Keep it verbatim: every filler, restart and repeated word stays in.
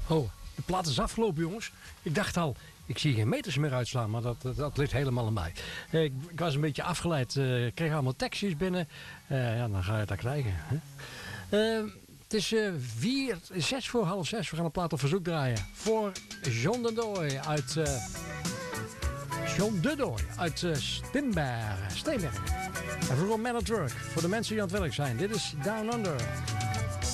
Oh, de plaat is afgelopen, jongens. Ik dacht al, ik zie geen meters meer uitslaan, maar dat, dat, dat ligt helemaal aan mij. Eh, ik, ik was een beetje afgeleid. Uh, ik kreeg allemaal tekstjes binnen. Uh, ja, dan ga je dat krijgen. Hè? Uh, het is uh, vier, zes voor half zes. We gaan een plaat op verzoek draaien. Voor John de Dooi uit... Uh, John de Dooi uit uh, Steenbergen. Steenbergen. En voor Man at Work. Voor de mensen die aan het werk zijn. Dit is Down Under.